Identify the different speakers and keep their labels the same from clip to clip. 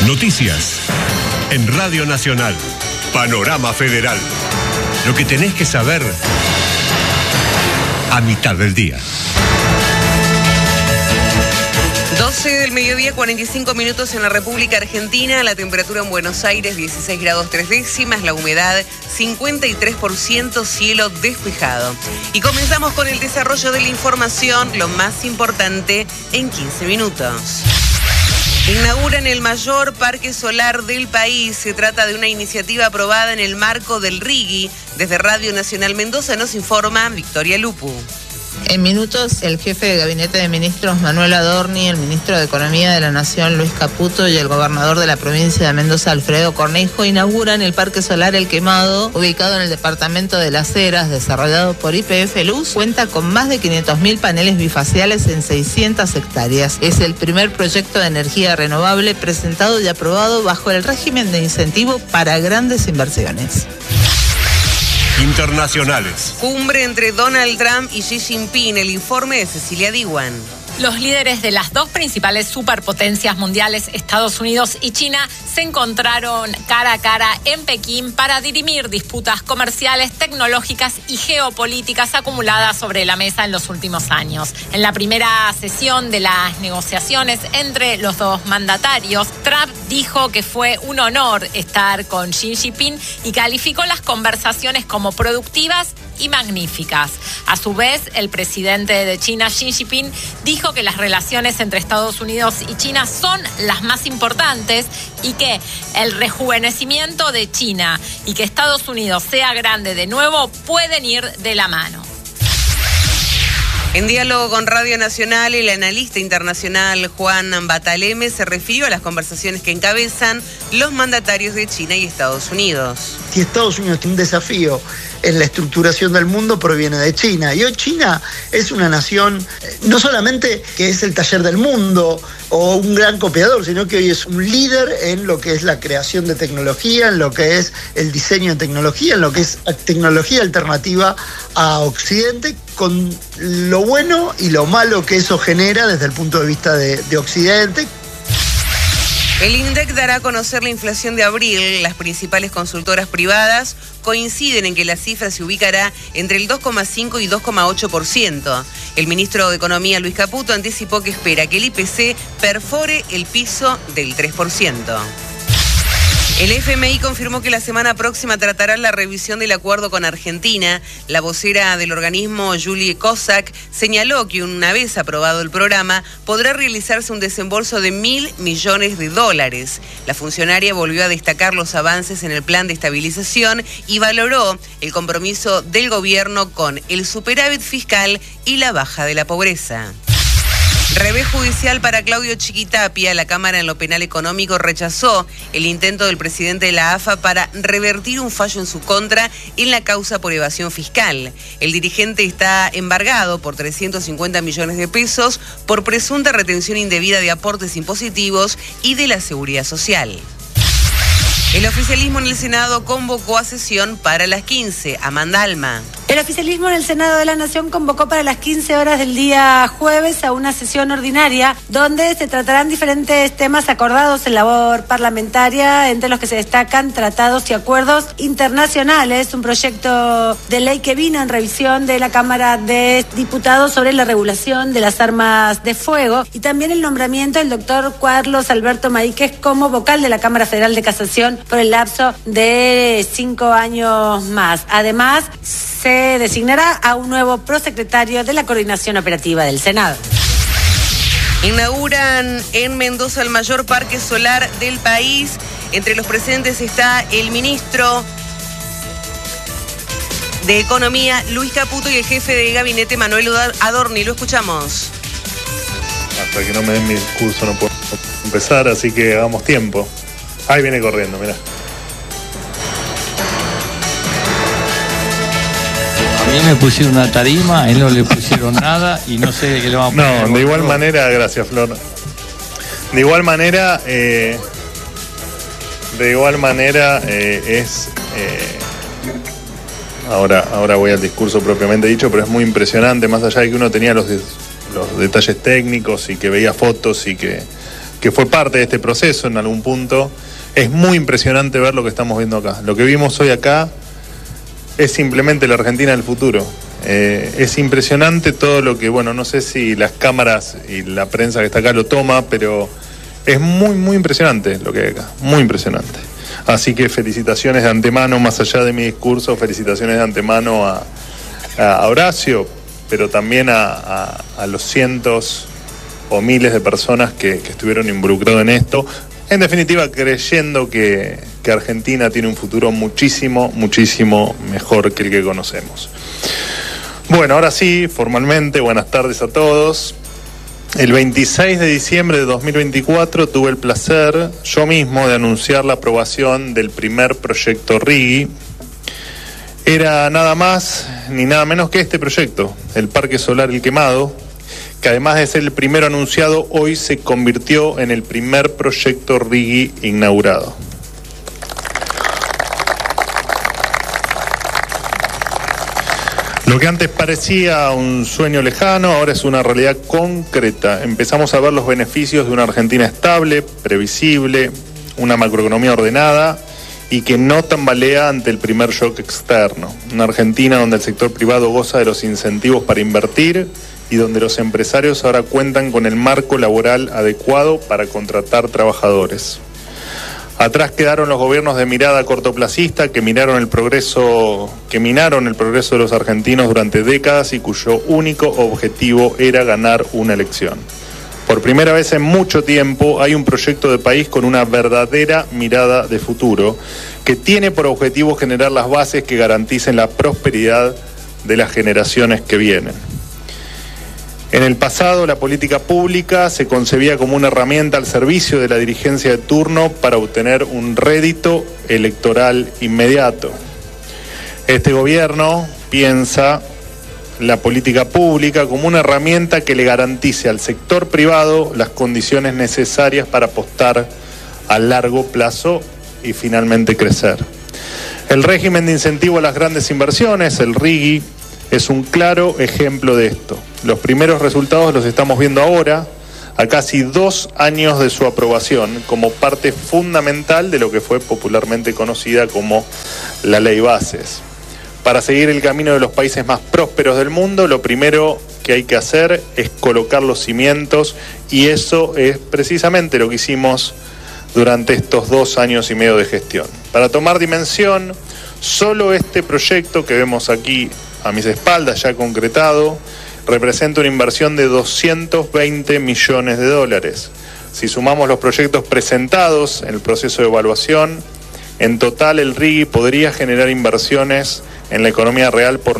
Speaker 1: Noticias en Radio Nacional. Panorama Federal. Lo que tenés que saber a mitad del día.
Speaker 2: 12 del mediodía, 45 minutos en la República Argentina. La temperatura en Buenos Aires, 16 grados 3 décimas. La humedad, 53%, cielo despejado. Y comenzamos con el desarrollo de la información, lo más importante en 15 minutos. Inauguran el mayor parque solar del país. Se trata de una iniciativa aprobada en el marco del RIGI. Desde Radio Nacional Mendoza nos informa Victoria Lupu.
Speaker 3: En minutos, el jefe de Gabinete de Ministros, Manuel Adorni, el ministro de Economía de la Nación, Luis Caputo, y el gobernador de la provincia de Mendoza, Alfredo Cornejo, inauguran el Parque Solar El Quemado, ubicado en el departamento de Las Heras, desarrollado por YPF Luz. Cuenta con más de 500.000 paneles bifaciales en 600 hectáreas. Es el primer proyecto de energía renovable presentado y aprobado bajo el régimen de incentivo para grandes inversiones.
Speaker 1: Internacionales.
Speaker 2: Cumbre entre Donald Trump y Xi Jinping. El informe de Cecilia Diwan.
Speaker 4: Los líderes de las dos principales superpotencias mundiales, Estados Unidos y China, se encontraron cara a cara en Pekín para dirimir disputas comerciales, tecnológicas y geopolíticas acumuladas sobre la mesa en los últimos años. En la primera sesión de las negociaciones entre los dos mandatarios, Trump dijo que fue un honor estar con Xi Jinping y calificó las conversaciones como productivas y magníficas. A su vez, el presidente de China, Xi Jinping, dijo que las relaciones entre Estados Unidos y China son las más importantes y que el rejuvenecimiento de China y que Estados Unidos sea grande de nuevo pueden ir de la mano.
Speaker 2: En diálogo con Radio Nacional, el analista internacional Juan Bataleme se refirió a las conversaciones que encabezan los mandatarios de China y Estados Unidos.
Speaker 5: Si Estados Unidos tiene un desafío en la estructuración del mundo, proviene de China. Y hoy China es una nación, no solamente que es el taller del mundo o un gran copiador, sino que hoy es un líder en lo que es la creación de tecnología, en lo que es el diseño de tecnología, en lo que es tecnología alternativa a Occidente, con lo bueno y lo malo que eso genera desde el punto de vista de Occidente.
Speaker 2: El INDEC dará a conocer la inflación de abril. Las principales consultoras privadas coinciden en que la cifra se ubicará entre el 2,5 y 2,8%. El ministro de Economía, Luis Caputo, anticipó que espera que el IPC perfore el piso del 3%. El FMI confirmó que la semana próxima tratará la revisión del acuerdo con Argentina. La vocera del organismo, Julie Kozak, señaló que una vez aprobado el programa, podrá realizarse un desembolso de $1.000 millones. La funcionaria volvió a destacar los avances en el plan de estabilización y valoró el compromiso del gobierno con el superávit fiscal y la baja de la pobreza. Revés judicial para Claudio Chiquitapia. La Cámara en lo Penal Económico rechazó el intento del presidente de la AFA para revertir un fallo en su contra en la causa por evasión fiscal. El dirigente está embargado por 350 millones de pesos por presunta retención indebida de aportes impositivos y de la Seguridad Social. El oficialismo en el Senado convocó a sesión para las 15. Amanda Alma.
Speaker 6: El oficialismo en el Senado de la Nación convocó para las 15 horas del día jueves a una sesión ordinaria donde se tratarán diferentes temas acordados en labor parlamentaria, entre los que se destacan tratados y acuerdos internacionales, un proyecto de ley que vino en revisión de la Cámara de Diputados sobre la regulación de las armas de fuego y también el nombramiento del doctor Carlos Alberto Maíquez como vocal de la Cámara Federal de Casación por el lapso de 5 años más. Además, se designará a un nuevo prosecretario de la Coordinación Operativa del Senado.
Speaker 2: Inauguran en Mendoza el mayor parque solar del país. Entre los presentes está el ministro de Economía, Luis Caputo, y el jefe de gabinete, Manuel Adorni. Lo escuchamos.
Speaker 7: Hasta que no me den mi discurso no puedo empezar, así que hagamos tiempo. Ahí viene corriendo, mirá.
Speaker 8: A mí me pusieron una tarima, a él no le pusieron nada y no sé de qué le vamos a poner.
Speaker 7: No, de igual manera, gracias Flor. De igual manera es... Ahora voy al discurso propiamente dicho, pero es muy impresionante, más allá de que uno tenía los detalles técnicos y que veía fotos y que que fue parte de este proceso en algún punto, es muy impresionante ver lo que estamos viendo acá. Lo que vimos hoy acá es simplemente la Argentina del futuro. Es impresionante todo lo que, bueno, no sé si las cámaras y la prensa que está acá lo toma, pero es muy, muy impresionante lo que hay acá, muy impresionante. Así que felicitaciones de antemano, más allá de mi discurso, felicitaciones de antemano a Horacio, pero también a los cientos o miles de personas que estuvieron involucrados en esto, en definitiva creyendo que Argentina tiene un futuro muchísimo, muchísimo mejor que el que conocemos. Bueno, ahora sí, formalmente, buenas tardes a todos. El 26 de diciembre de 2024 tuve el placer yo mismo de anunciar la aprobación del primer proyecto RIGI. Era nada más ni nada menos que este proyecto, el Parque Solar El Quemado, que además de ser el primero anunciado, hoy se convirtió en el primer proyecto RIGI inaugurado. Lo que antes parecía un sueño lejano, ahora es una realidad concreta. Empezamos a ver los beneficios de una Argentina estable, previsible, una macroeconomía ordenada y que no tambalea ante el primer shock externo. Una Argentina donde el sector privado goza de los incentivos para invertir y donde los empresarios ahora cuentan con el marco laboral adecuado para contratar trabajadores. Atrás quedaron los gobiernos de mirada cortoplacista que minaron el progreso de los argentinos durante décadas y cuyo único objetivo era ganar una elección. Por primera vez en mucho tiempo hay un proyecto de país con una verdadera mirada de futuro que tiene por objetivo generar las bases que garanticen la prosperidad de las generaciones que vienen. En el pasado, la política pública se concebía como una herramienta al servicio de la dirigencia de turno para obtener un rédito electoral inmediato. Este gobierno piensa la política pública como una herramienta que le garantice al sector privado las condiciones necesarias para apostar a largo plazo y finalmente crecer. El régimen de incentivo a las grandes inversiones, el RIGI, es un claro ejemplo de esto. Los primeros resultados los estamos viendo ahora, a casi 2 años de su aprobación, como parte fundamental de lo que fue popularmente conocida como la Ley Bases. Para seguir el camino de los países más prósperos del mundo, lo primero que hay que hacer es colocar los cimientos, y eso es precisamente lo que hicimos durante estos 2 años y medio de gestión. Para tomar dimensión, solo este proyecto que vemos aquí a mis espaldas ya concretado, representa una inversión de 220 millones de dólares. Si sumamos los proyectos presentados en el proceso de evaluación, en total el RIGI podría generar inversiones en la economía real por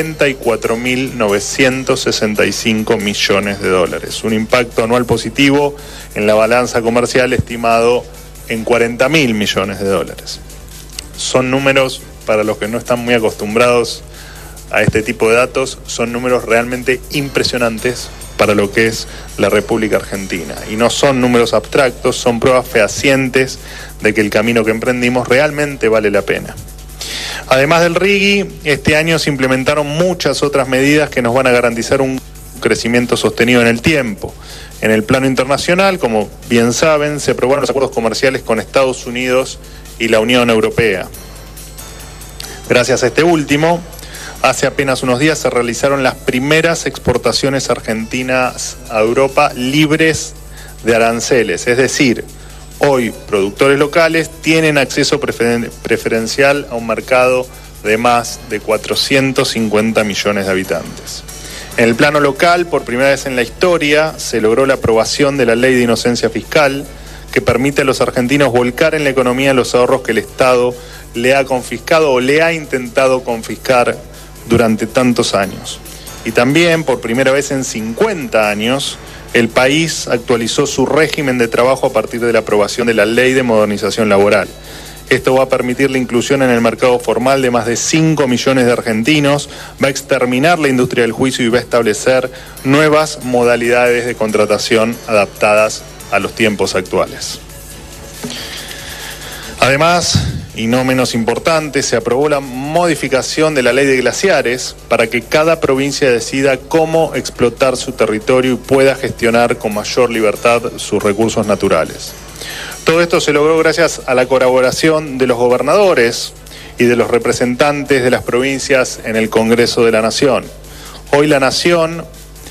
Speaker 7: 94.965 millones de dólares. Un impacto anual positivo en la balanza comercial estimado en 40.000 millones de dólares. Son números, para los que no están muy acostumbrados a este tipo de datos, son números realmente impresionantes para lo que es la República Argentina. Y no son números abstractos, son pruebas fehacientes de que el camino que emprendimos realmente vale la pena. Además del RIGI, este año se implementaron muchas otras medidas que nos van a garantizar un crecimiento sostenido en el tiempo. En el plano internacional, como bien saben, se aprobaron los acuerdos comerciales con Estados Unidos y la Unión Europea. Gracias a este último, hace apenas unos días se realizaron las primeras exportaciones argentinas a Europa libres de aranceles. Es decir, hoy productores locales tienen acceso preferencial a un mercado de más de 450 millones de habitantes. En el plano local, por primera vez en la historia, se logró la aprobación de la Ley de Inocencia Fiscal, que permite a los argentinos volcar en la economía los ahorros que el Estado le ha confiscado o le ha intentado confiscar durante tantos años. Y también, por primera vez en 50 años, el país actualizó su régimen de trabajo a partir de la aprobación de la Ley de Modernización Laboral. Esto va a permitir la inclusión en el mercado formal de más de 5 millones de argentinos, va a exterminar la industria del juicio y va a establecer nuevas modalidades de contratación adaptadas a los tiempos actuales. Además, y no menos importante, se aprobó la modificación de la ley de glaciares para que cada provincia decida cómo explotar su territorio y pueda gestionar con mayor libertad sus recursos naturales. Todo esto se logró gracias a la colaboración de los gobernadores y de los representantes de las provincias en el Congreso de la Nación. Hoy la nación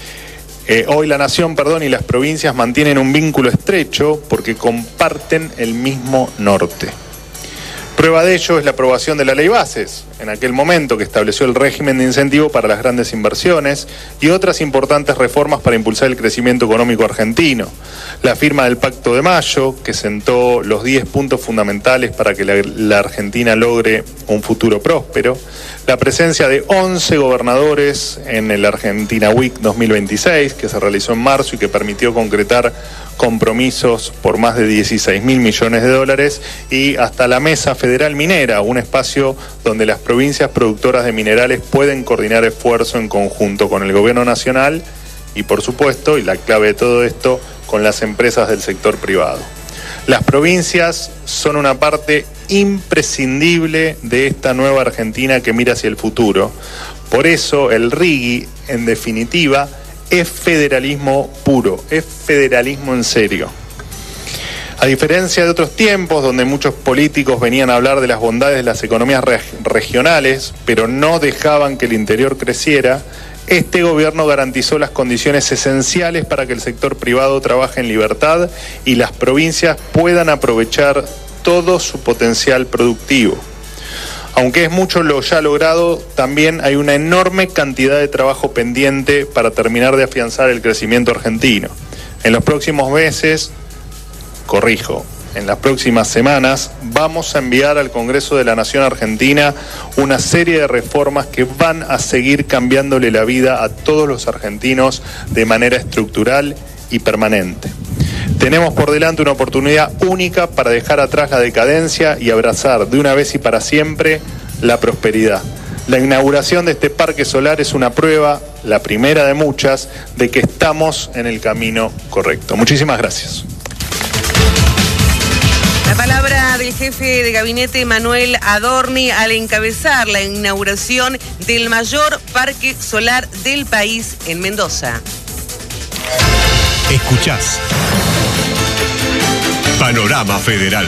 Speaker 7: y las provincias mantienen un vínculo estrecho porque comparten el mismo norte. Prueba de ello es la aprobación de la Ley Bases, en aquel momento que estableció el régimen de incentivo para las grandes inversiones y otras importantes reformas para impulsar el crecimiento económico argentino. La firma del Pacto de Mayo, que sentó los 10 puntos fundamentales para que la Argentina logre un futuro próspero. La presencia de 11 gobernadores en el Argentina Week 2026, que se realizó en marzo y que permitió concretar compromisos por más de 16.000 millones de dólares, y hasta la Mesa Federal Minera, un espacio donde las provincias productoras de minerales pueden coordinar esfuerzo en conjunto con el gobierno nacional y, por supuesto, y la clave de todo esto, con las empresas del sector privado. Las provincias son una parte imprescindible de esta nueva Argentina que mira hacia el futuro. Por eso el RIGI, en definitiva, es federalismo puro, es federalismo en serio. A diferencia de otros tiempos donde muchos políticos venían a hablar de las bondades de las economías regionales, pero no dejaban que el interior creciera, este gobierno garantizó las condiciones esenciales para que el sector privado trabaje en libertad y las provincias puedan aprovechar todo su potencial productivo. Aunque es mucho lo ya logrado, también hay una enorme cantidad de trabajo pendiente para terminar de afianzar el crecimiento argentino. En los próximos meses, en las próximas semanas, vamos a enviar al Congreso de la Nación Argentina una serie de reformas que van a seguir cambiándole la vida a todos los argentinos de manera estructural y permanente. Tenemos por delante una oportunidad única para dejar atrás la decadencia y abrazar de una vez y para siempre la prosperidad. La inauguración de este parque solar es una prueba, la primera de muchas, de que estamos en el camino correcto. Muchísimas gracias.
Speaker 2: La palabra del jefe de gabinete Manuel Adorni al encabezar la inauguración del mayor parque solar del país en Mendoza.
Speaker 1: Escuchás Panorama Federal.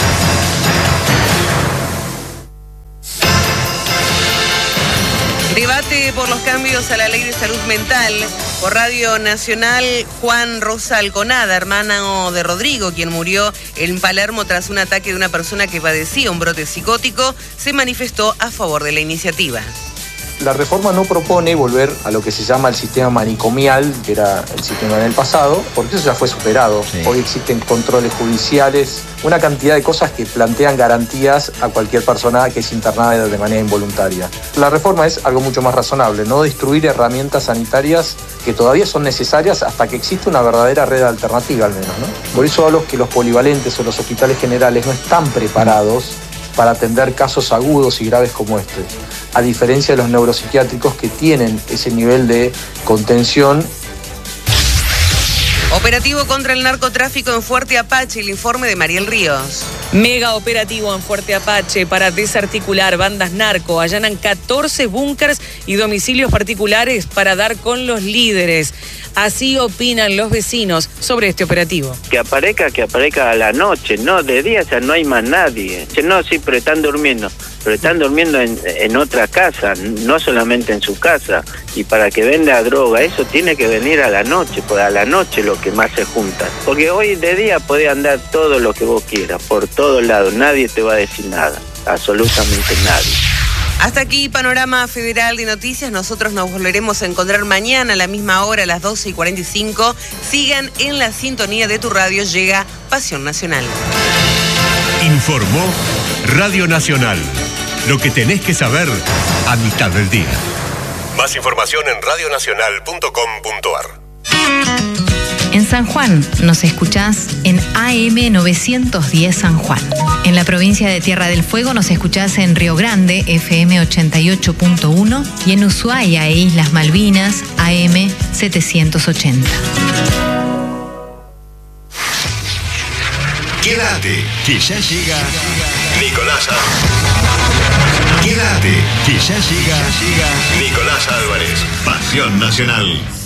Speaker 2: Debate por los cambios a la ley de salud mental. Por Radio Nacional, Juan Rosa Alconada, hermano de Rodrigo, quien murió en Palermo tras un ataque de una persona que padecía un brote psicótico, se manifestó a favor de la iniciativa.
Speaker 9: La reforma no propone volver a lo que se llama el sistema manicomial, que era el sistema del pasado, porque eso ya fue superado. Sí. Hoy existen controles judiciales, una cantidad de cosas que plantean garantías a cualquier persona que es internada de manera involuntaria. La reforma es algo mucho más razonable, no destruir herramientas sanitarias que todavía son necesarias hasta que existe una verdadera red alternativa al menos, ¿no? Por eso hablo que los polivalentes o los hospitales generales no están preparados para atender casos agudos y graves como este, a diferencia de los neuropsiquiátricos que tienen ese nivel de contención.
Speaker 2: Operativo contra el narcotráfico en Fuerte Apache, el informe de Mariel Ríos.
Speaker 10: Mega operativo en Fuerte Apache para desarticular bandas narco. Allanan 14 búnkers y domicilios particulares para dar con los líderes. Así opinan los vecinos sobre este operativo.
Speaker 11: Que aparezca a la noche, no, de día ya no hay más nadie. No, sí, pero están durmiendo en otra casa, no solamente en su casa. Y para que venda droga, eso tiene que venir a la noche, porque a la noche lo que más se junta. Porque hoy de día puede andar todo lo que vos quieras, por todos lados, nadie te va a decir nada, absolutamente nadie.
Speaker 2: Hasta aquí Panorama Federal de Noticias. Nosotros nos volveremos a encontrar mañana a la misma hora, a las 12:45. Sigan en la sintonía de tu radio. Llega Pasión Nacional.
Speaker 1: Informó Radio Nacional. Lo que tenés que saber a mitad del día. Más información en radionacional.com.ar.
Speaker 12: En San Juan nos escuchás en AM 910 San Juan. En la provincia de Tierra del Fuego nos escuchás en Río Grande, FM 88.1, y en Ushuaia e Islas Malvinas, AM 780.
Speaker 1: Quédate, que ya llega Nicolás Álvarez. Quédate, que ya llega Nicolás Álvarez, Pasión Nacional.